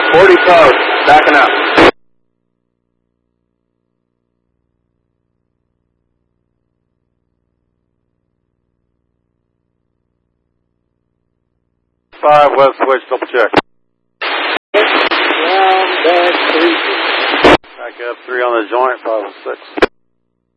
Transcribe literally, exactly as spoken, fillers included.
forty-five, backing up. Five west switch, double check. Round back three. Back up three on the joint, five and six.